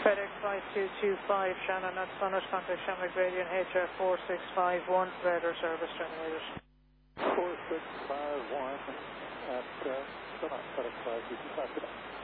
FedEx 5225, Shannon, that's Sonnet, contact Shamrock Radiant, HR 4651, radar service terminated. 4651 at Sonnet, FedEx 5225.